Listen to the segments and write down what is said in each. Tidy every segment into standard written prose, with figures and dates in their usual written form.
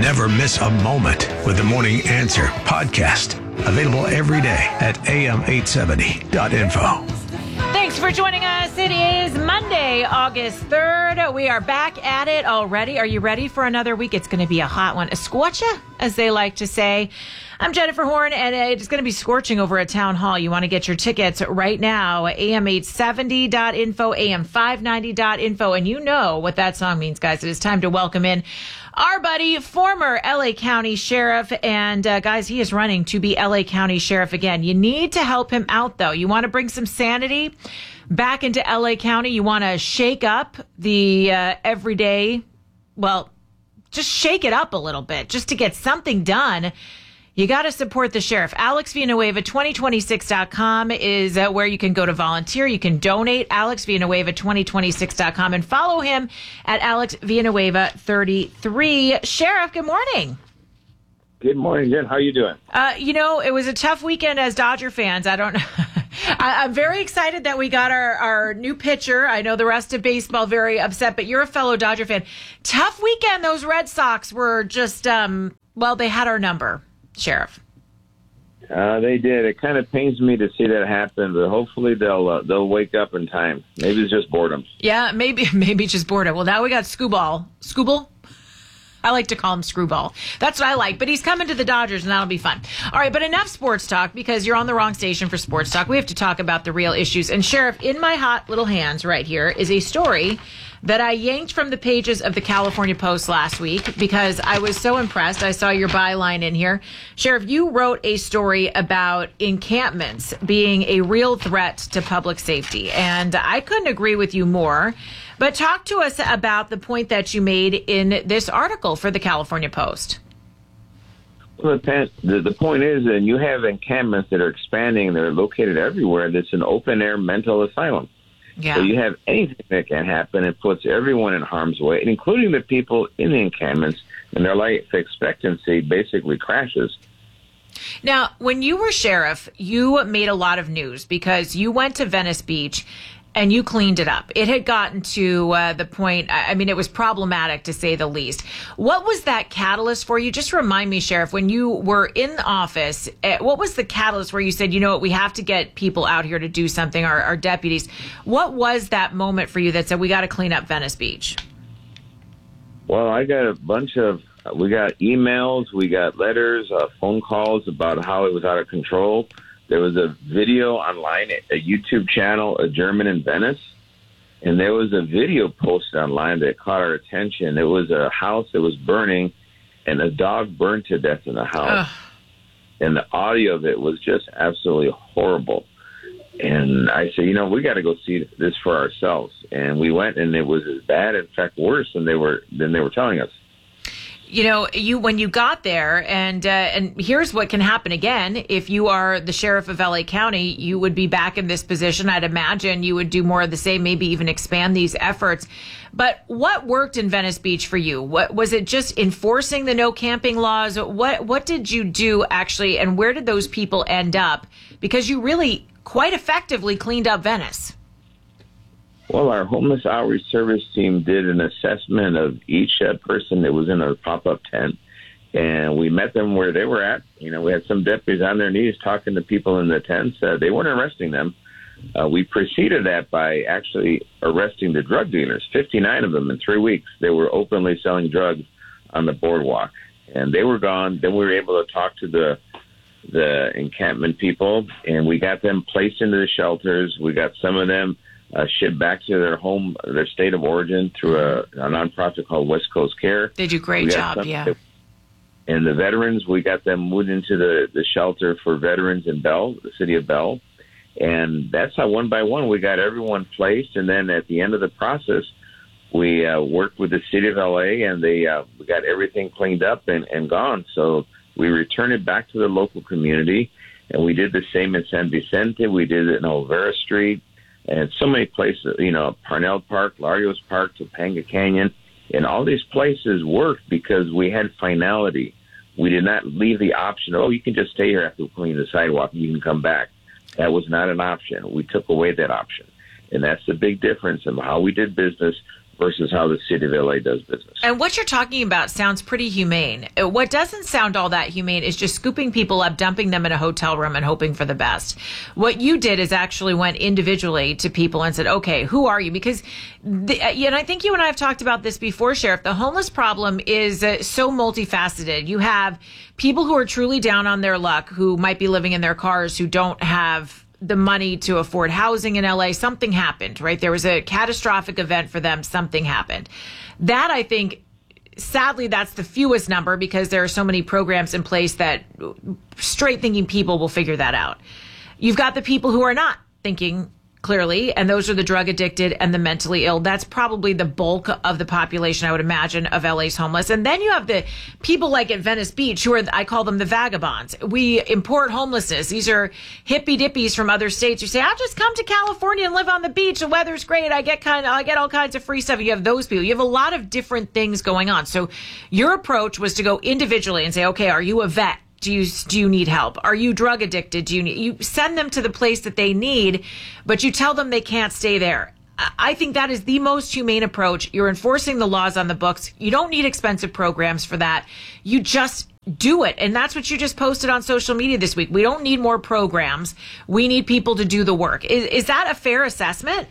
Never miss a moment with the Morning Answer podcast. Available every day at am870.info. Thanks for joining us. It is Monday, August 3rd. We are back at it already. Are you ready for another week? It's going to be a hot one. A scorcher, as they like to say. I'm Jennifer Horn, and it's going to be scorching over at Town Hall. You want to get your tickets right now, am870.info, am590.info. And you know what that song means, guys. It is time to welcome in our buddy, former L.A. County Sheriff. And guys, he is running to be L.A. County Sheriff again. You need to help him out, though. You want to bring some sanity back into L.A. County. You want to shake up the everyday, well, just shake it up a little bit just to get something done. You got to support the sheriff. Alex Villanueva, 2026.com is where you can go to volunteer. You can donate. Alex Villanueva, 2026.com, and follow him at Alex Villanueva 33. Sheriff, good morning. Good morning, Jen. How are you doing? It was a tough weekend as Dodger fans. I don't know. I'm very excited that we got our new pitcher. I know the rest of baseball very upset, but you're a fellow Dodger fan. Tough weekend. Those Red Sox were just, they had our number. Sheriff. They did. It kind of pains me to see that happen, but hopefully they'll wake up in time. Maybe it's just boredom. Yeah, maybe just boredom. Well, now we got Screwball. I like to call him Screwball. That's what I like. But he's coming to the Dodgers, and that'll be fun. All right, but enough sports talk, because you're on the wrong station for sports talk. We have to talk about the real issues. And, Sheriff, in my hot little hands right here is a story that I yanked from the pages of the California Post last week because I was so impressed. I saw your byline in here. Sheriff, you wrote a story about encampments being a real threat to public safety, and I couldn't agree with you more. But talk to us about the point that you made in this article for the California Post. Well, the point is that you have encampments that are expanding. They're located everywhere. That's an open-air mental asylum. Yeah. So you have anything that can happen. It puts everyone in harm's way, including the people in the encampments, and their life expectancy basically crashes. Now, when you were sheriff, you made a lot of news because you went to Venice Beach and you cleaned it up. It had gotten to the point, it was problematic to say the least. What was that catalyst for you? Just remind me, Sheriff, when you were in the office, what was the catalyst where you said, we have to get people out here to do something, our deputies? What was that moment for you that said, we got to clean up Venice Beach? Well, I got we got emails, we got letters, phone calls about how it was out of control. There was a video online, a YouTube channel, A German in Venice, and there was a video posted online that caught our attention. It was a house that was burning, and a dog burned to death in the house. Ugh. And the audio of it was just absolutely horrible. And I said, we got to go see this for ourselves. And we went, and it was as bad, in fact, worse than they were telling us. When you got there, and here's what can happen again. If you are the sheriff of LA County, you would be back in this position. I'd imagine you would do more of the same, maybe even expand these efforts. But what worked in Venice Beach for you? What was it? Just enforcing the no camping laws? What did you do actually, and where did those people end up? Because you really quite effectively cleaned up Venice. Well, our homeless outreach service team did an assessment of each person that was in a pop-up tent, and we met them where they were at. We had some deputies on their knees talking to people in the tents. They weren't arresting them. We preceded that by actually arresting the drug dealers, 59 of them in 3 weeks. They were openly selling drugs on the boardwalk, and they were gone. Then we were able to talk to the encampment people, and we got them placed into the shelters. We got some of them shipped back to their state of origin through a nonprofit called West Coast Care. They do a great job, yeah. And the veterans, we got them moved into the shelter for veterans in Bell, the city of Bell. And that's how one by one we got everyone placed. And then at the end of the process, we worked with the city of LA, and we got everything cleaned up and gone. So we returned it back to the local community, and we did the same in San Vicente. We did it in Olvera Street. And so many places, Parnell Park, Larios Park, Topanga Canyon, and all these places worked because we had finality. We did not leave the option, you can just stay here after we clean the sidewalk and you can come back. That was not an option. We took away that option. And that's the big difference in how we did business versus how the city of LA does business. And what you're talking about sounds pretty humane. What doesn't sound all that humane is just scooping people up, dumping them in a hotel room and hoping for the best. What you did is actually went individually to people and said, okay, who are you? Because, and I think you and I have talked about this before, Sheriff, the homeless problem is so multifaceted. You have people who are truly down on their luck, who might be living in their cars, who don't have the money to afford housing in LA. Something happened, right? There was a catastrophic event for them. Something happened. That, I think, sadly, that's the fewest number because there are so many programs in place that straight thinking people will figure that out. You've got the people who are not thinking clearly, and those are the drug addicted and the mentally ill. That's probably the bulk of the population, I would imagine, of LA's homeless. And then you have the people like at Venice Beach who are, I call them the vagabonds. We import homelessness. These are hippy dippies from other states who say, I'll just come to California and live on the beach. The weather's great. I get all kinds of free stuff. You have those people. You have a lot of different things going on. So your approach was to go individually and say, okay, are you a vet? Do you need help? Are you drug addicted? You send them to the place that they need, but you tell them they can't stay there. I think that is the most humane approach. You're enforcing the laws on the books. You don't need expensive programs for that. You just do it. And that's what you just posted on social media this week. We don't need more programs. We need people to do the work. Is that a fair assessment?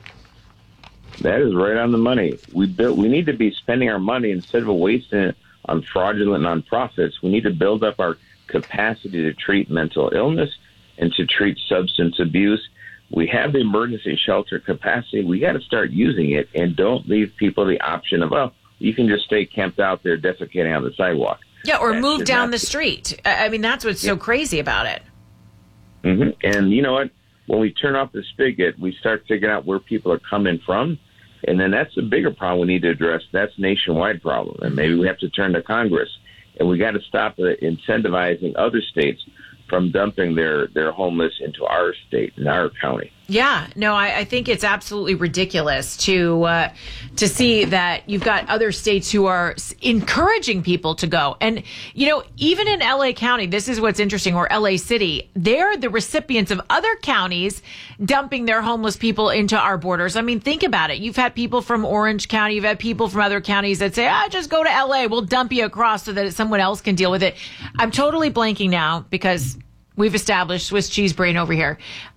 That is right on the money. We need to be spending our money instead of wasting it on fraudulent nonprofits. We need to build up our capacity to treat mental illness and to treat substance abuse. We have the emergency shelter capacity. We got to start using it and don't leave people the option of, oh, you can just stay camped out there defecating on the sidewalk. Yeah, or move down the street. I mean, that's what's so crazy about it. Mm-hmm. And you know what? When we turn off the spigot, we start figuring out where people are coming from. And then that's a bigger problem we need to address. That's a nationwide problem. And maybe we have to turn to Congress. And we got to stop incentivizing other states from dumping their homeless into our state and our county. Yeah, no, I think it's absolutely ridiculous to see that you've got other states who are encouraging people to go. And, you know, even in LA County, this is what's interesting, or LA City, they're the recipients of other counties dumping their homeless people into our borders. I mean, think about it. You've had people from Orange County, you've had people from other counties that say, just go to LA, we'll dump you across so that someone else can deal with it. I'm totally blanking now because we've established Swiss cheese brain over here.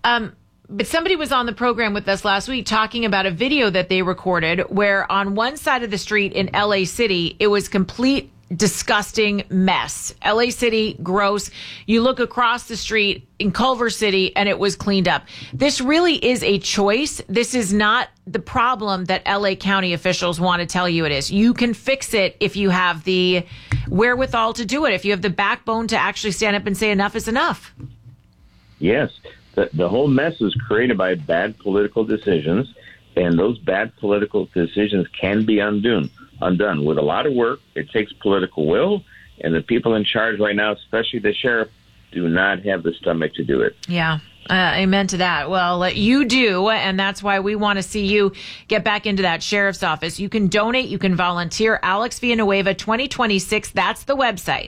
But somebody was on the program with us last week talking about a video that they recorded where on one side of the street in LA City, it was complete disgusting mess. LA City, gross. You look across the street in Culver City and it was cleaned up. This really is a choice. This is not the problem that LA County officials want to tell you it is. You can fix it if you have the wherewithal to do it, if you have the backbone to actually stand up and say enough is enough. Yes. The whole mess was created by bad political decisions, and those bad political decisions can be undone. With a lot of work, it takes political will, and the people in charge right now, especially the sheriff, do not have the stomach to do it. Yeah. Amen to that. Well, you do, and that's why we want to see you get back into that sheriff's office. You can donate, you can volunteer. Alex Villanueva 2026, that's the website.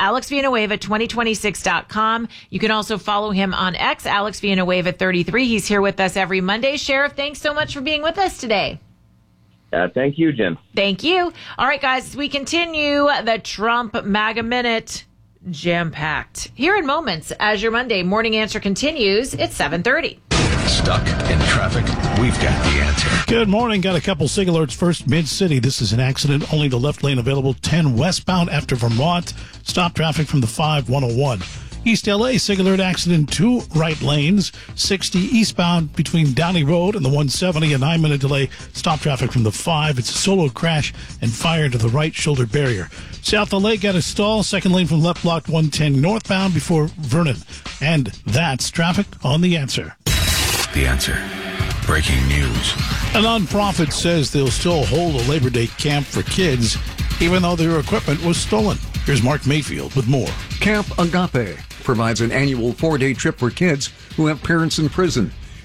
AlexVillanueva2026.com. You can also follow him on X, Alex Villanueva 33. He's here with us every Monday. Sheriff, thanks so much for being with us today. Thank you, Jen. Thank you. All right, guys, as we continue the Trump MAGA Minute, jam-packed. Here in moments, as your Monday morning answer continues, it's 7:30. Stuck in traffic? We've got the answer. Good morning. Got a couple SIG alerts. First, Mid-City. This is an accident. Only the left lane available. 10 westbound after Vermont. Stop traffic from the 5-101. East LA, SIG alert accident, 2 right lanes. 60 eastbound between Downey Road and the 170. A 9-minute delay. Stop traffic from the 5. It's a solo crash and fire into the right shoulder barrier. South LA got a stall. Second lane from left block 110 northbound before Vernon. And that's traffic on The Answer. The Answer. Breaking news. A nonprofit says they'll still hold a Labor Day camp for kids, even though their equipment was stolen. Here's Mark Mayfield with more. Camp Agape provides an annual 4-day trip for kids who have parents in prison.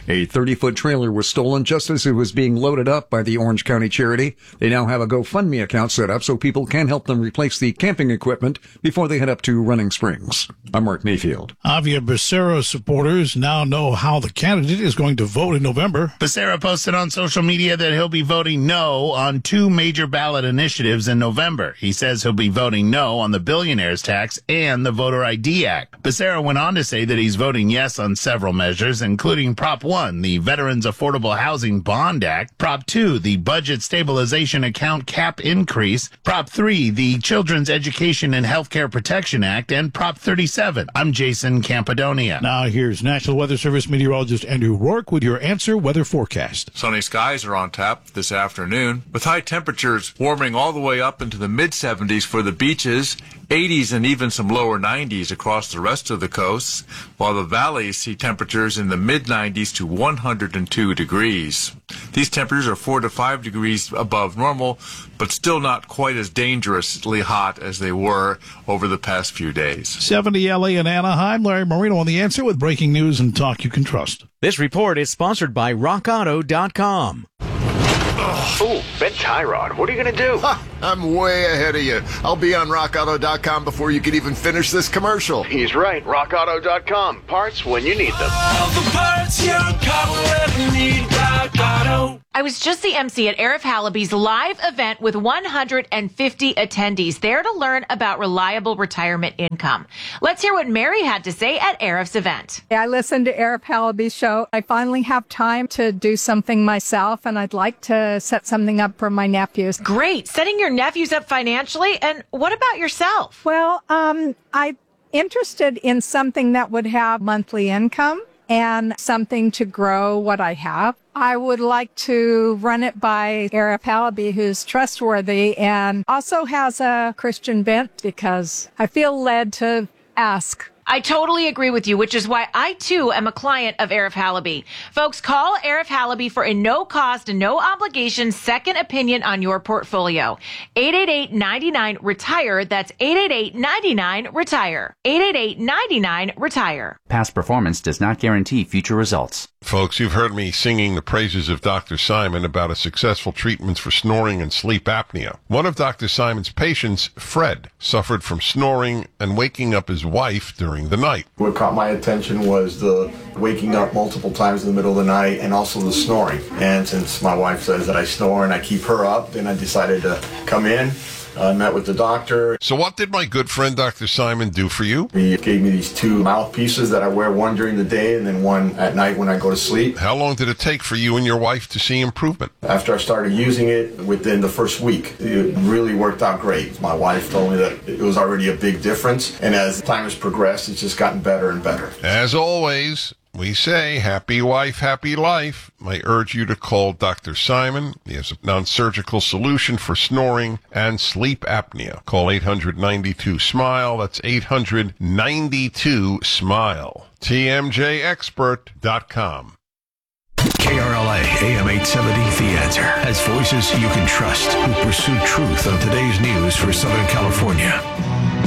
A 30-foot trailer was stolen just as it was being loaded up by the Orange County charity. They now have a GoFundMe account set up so people can help them replace the camping equipment before they head up to Running Springs. I'm Mark Mayfield. Javier Becerra supporters now know how the candidate is going to vote in November. Becerra posted on social media that he'll be voting no on 2 major ballot initiatives in November. He says he'll be voting no on the billionaire's tax and the Voter ID Act. Becerra went on to say that he's voting yes on several measures, including Prop 1, the Veterans Affordable Housing Bond Act, Prop 2, the Budget Stabilization Account cap increase, Prop 3, the Children's Education and Healthcare Protection Act, and Prop 37. I'm Jason Campadonia. Now here's National Weather Service meteorologist Andrew Rourke with your Answer Weather Forecast. Sunny skies are on tap this afternoon, with high temperatures warming all the way up into the mid-70s for the beaches, 80s and even some lower 90s across the rest of the coast, while the valleys see temperatures in the mid-90s to 102 degrees. These temperatures are 4 to 5 degrees above normal, but still not quite as dangerously hot as they were over the past few days. 70 LA and Anaheim. Larry Marino on The Answer with breaking news and talk you can trust. This report is sponsored by RockAuto.com. Ooh, Ben Tyrod, what are you going to do? I'm way ahead of you. I'll be on RockAuto.com before you can even finish this commercial. He's right. RockAuto.com. Parts when you need them. All the parts your car will ever need. Rock Auto. I was just the MC at Arif Halaby's live event with 150 attendees there to learn about reliable retirement income. Let's hear what Mary had to say at Arif's event. I listened to Arif Halaby's show. I finally have time to do something myself, and I'd like to set something up for my nephews. Great. Setting your nephews up financially. And what about yourself? Well, I'm interested in something that would have monthly income and something to grow what I have. I would like to run it by Arif Halaby, who's trustworthy and also has a Christian bent, because I feel led to ask. I totally agree with you, which is why I, too, am a client of Arif Halaby. Folks, call Arif Halaby for a no-cost and no-obligation second opinion on your portfolio. 888-99-RETIRE. That's 888-99-RETIRE. 888-99-RETIRE. Past performance does not guarantee future results. Folks, you've heard me singing the praises of Dr. Simon about a successful treatment for snoring and sleep apnea. One of Dr. Simon's patients, Fred, suffered from snoring and waking up his wife during the night. What caught my attention was the waking up multiple times in the middle of the night and also the snoring. And since my wife says that I snore and I keep her up, then I decided to come in. I met with the doctor. So what did my good friend Dr. Simon do for you? He gave me these 2 mouthpieces that I wear, one during the day and then one at night when I go to sleep. How long did it take for you and your wife to see improvement? After I started using it, within the first week, it really worked out great. My wife told me that it was already a big difference, and as time has progressed, it's just gotten better and better. As always, we say, happy wife, happy life. I urge you to call Dr. Simon. He has a non-surgical solution for snoring and sleep apnea. Call 800-92-SMILE. That's 800-92-SMILE. TMJExpert.com. KRLA AM 870, The Answer, has voices you can trust who pursue truth on today's news for Southern California.